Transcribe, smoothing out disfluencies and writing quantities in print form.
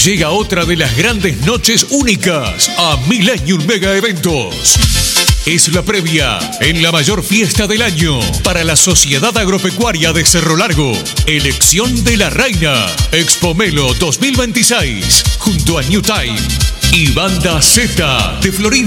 Llega otra de las grandes noches únicas a Millennium Mega Eventos. Es la previa en la mayor fiesta del año para la Sociedad Agropecuaria de Cerro Largo. Elección de la Reina. Expomelo 2026 junto a New Time y Banda Z de Florida.